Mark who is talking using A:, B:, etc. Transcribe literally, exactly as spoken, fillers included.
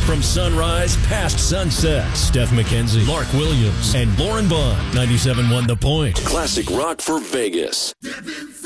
A: From sunrise past sunset, Steph McKenzie, Mark Williams, and Lauren Bond. ninety-seven point one The Point. Classic rock for Vegas.